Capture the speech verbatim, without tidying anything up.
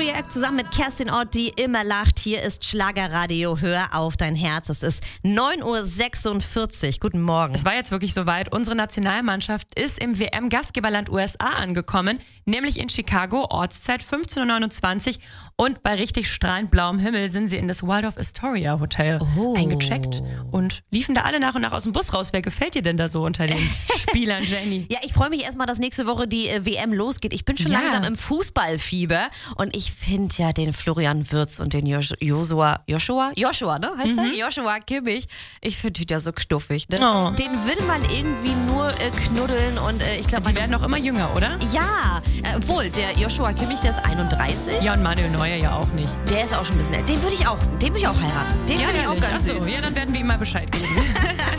React zusammen mit Kerstin Ott, die immer lacht. Hier ist Schlagerradio. Hör auf dein Herz. Es ist neun Uhr sechsundvierzig. Guten Morgen. Es war jetzt wirklich soweit. Unsere Nationalmannschaft ist im W M-Gastgeberland U S A angekommen, nämlich in Chicago, Ortszeit fünfzehn Uhr neunundzwanzig. Und bei richtig strahlend blauem Himmel sind sie in das Waldorf Astoria Hotel Oh. eingecheckt und liefen da alle nach und nach aus dem Bus raus. Wer gefällt dir denn da so unter den Spielern, Jenny? Ja, ich freue mich erstmal, dass nächste Woche die äh, W M losgeht. Ich bin schon Ja. langsam im Fußballfieber und ich finde ja den Florian Wirtz und den Jos- Joshua, Joshua, Joshua, ne, heißt der? Joshua Kimmich. Ich finde die ja so knuffig, ne? Oh. Den will man irgendwie nur äh, knuddeln und äh, ich glaube, Die werden auch immer jünger, oder? ja, äh, obwohl, der Joshua Kimmich, der ist einunddreißig. Ja, und Manuel Neuer ja auch nicht. Der ist auch schon ein bisschen älter. Den würde ich auch, den würde ich auch heiraten. Den Ja, finde ich auch ehrlich. ganz Ach so, süß. ja, dann werden wir ihm mal Bescheid geben.